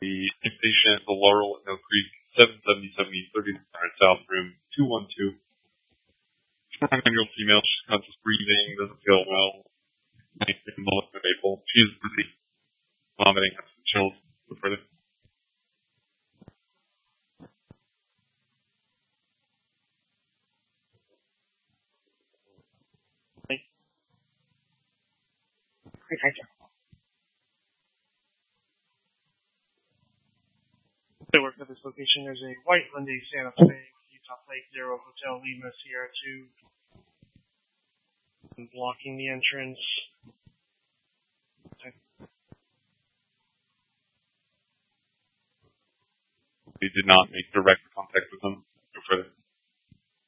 The patient, the Laurel at No Creek, 77070 3900 South, room 212. Strong annual female, she's conscious breathing, doesn't feel well. Nice to look at April. She's busy vomiting, has some chills. Go further. They work at this location. There's a white Hyundai Santa Fe, Utah Plate, 0 Hotel Lima Sierra 2. And blocking the entrance. We did not make direct contact with them.